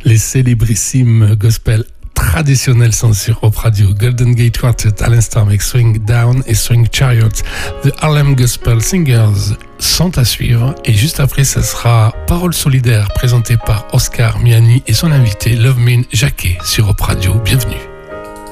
Les célébrissimes gospel traditionnels sont sur Europe Radio. Golden Gate Quartet à l'instant avec Swing Down et Swing Chariot. The Harlem Gospel Singers sont à suivre et juste après ça sera Parole solidaire présentée par Oscar Miani et son invité Love Min Jacquet sur Europe Radio. Bienvenue.